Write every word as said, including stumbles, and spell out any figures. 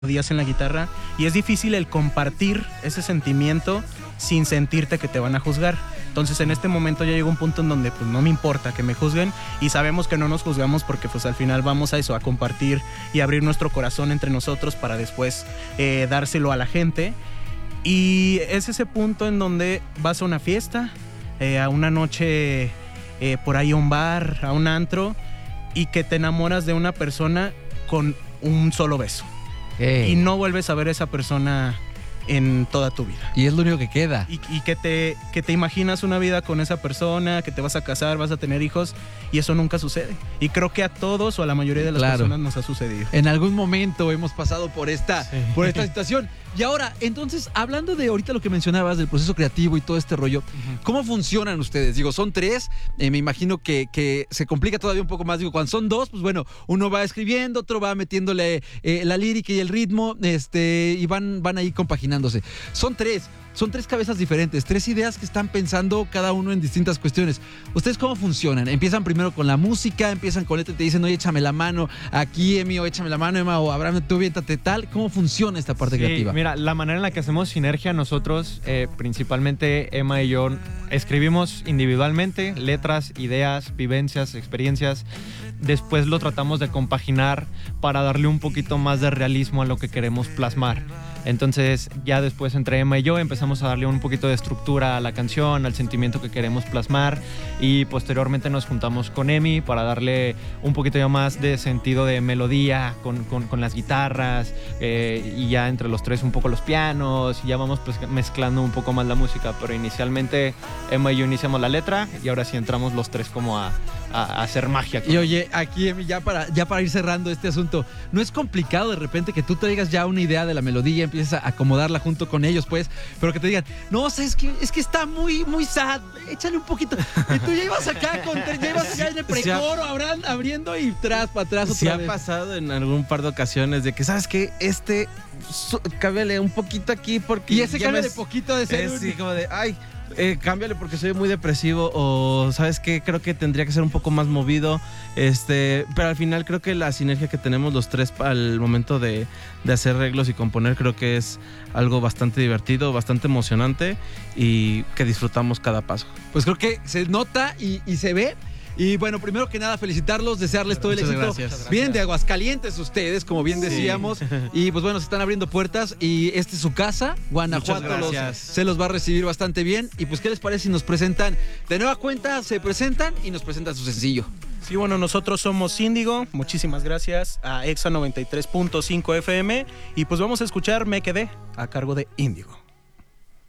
melodías en la guitarra y es difícil el compartir ese sentimiento sin sentirte que te van a juzgar. Entonces en este momento ya llegó un punto en donde pues no me importa que me juzguen y sabemos que no nos juzgamos porque pues al final vamos a eso, a compartir y abrir nuestro corazón entre nosotros para después eh, dárselo a la gente. Y es ese punto en donde vas a una fiesta, eh, a una noche eh, por ahí a un bar, a un antro y que te enamoras de una persona con un solo beso. Hey. Y no vuelves a ver a esa persona en toda tu vida. Y es lo único que queda. Y, y que, te, que te imaginas una vida con esa persona, que te vas a casar, vas a tener hijos, y eso nunca sucede. Y creo que a todos o a la mayoría de las Claro. personas nos ha sucedido. En algún momento hemos pasado por esta, Sí. por esta situación. Y ahora, entonces, hablando de ahorita lo que mencionabas, del proceso creativo y todo este rollo, Ujú. ¿cómo funcionan ustedes? Digo, son tres, eh, me imagino que, que se complica todavía un poco más. Digo, cuando son dos, pues bueno, uno va escribiendo, otro va metiéndole eh, la lírica y el ritmo, este, y van, van ahí compaginándose. Son tres. Son tres cabezas diferentes, tres ideas que están pensando cada uno en distintas cuestiones. ¿Ustedes cómo funcionan? ¿Empiezan primero con la música? ¿Empiezan con letra y te dicen, oye, échame la mano aquí, Emi, o échame la mano, Emma, o Abraham, tú viéntate tal? ¿Cómo funciona esta parte Sí, creativa? mira, la manera en la que hacemos sinergia nosotros, eh, principalmente Emma y yo, escribimos individualmente letras, ideas, vivencias, experiencias. Después lo tratamos de compaginar para darle un poquito más de realismo a lo que queremos plasmar. Entonces ya después entre Emma y yo empezamos a darle un poquito de estructura a la canción, al sentimiento que queremos plasmar, y posteriormente nos juntamos con Emi para darle un poquito ya más de sentido de melodía con, con, con las guitarras, eh, y ya entre los tres un poco los pianos, y ya vamos pues mezclando un poco más la música, pero inicialmente Emma y yo iniciamos la letra y ahora sí entramos los tres como a, a, a hacer magia. Y oye, aquí Emi, ya para, ya para ir cerrando este asunto, ¿no es complicado de repente que tú traigas ya una idea de la melodía, empieces a acomodarla junto con ellos, pues, pero que te digan, no, o sea, es que, es que está muy, muy sad, échale un poquito, y tú ya ibas acá, con, ya ibas acá en el precoro, abran- abriendo y tras, para atrás otra Sí ha vez. pasado en algún par de ocasiones de que, ¿sabes qué? Este, su- cámbiale un poquito aquí porque... Y ese ya cambio me- de poquito de ser Es un- sí, como de, ay, eh, cámbiale porque soy muy depresivo, o ¿sabes qué? Creo que tendría que ser un poco más movido, este, pero al final creo que la sinergia que tenemos los tres al momento de, de hacer arreglos y componer creo que es algo bastante divertido, bastante emocionante y que disfrutamos cada paso. Pues creo que se nota y, y se ve. Y bueno, primero que nada, felicitarlos, desearles todo el Muchas éxito. gracias. Vienen de Aguascalientes ustedes, como bien Sí. decíamos. Y pues bueno, se están abriendo puertas. Y esta es su casa, Guanajuato. Muchas los- gracias. se los va a recibir bastante bien. Y pues, ¿qué les parece si nos presentan de nueva cuenta? Se presentan y nos presentan su sencillo. Sí, bueno, nosotros somos Índigo, muchísimas gracias a Exa noventa y tres punto cinco F M y pues vamos a escuchar Me Quedé a cargo de Índigo.